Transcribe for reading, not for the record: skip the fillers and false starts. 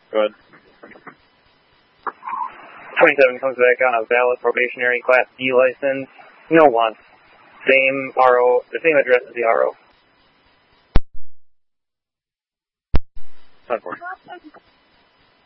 Go ahead. 27 comes back on a valid probationary Class D license. No wants. Same RO, the same address as the RO. 10-4.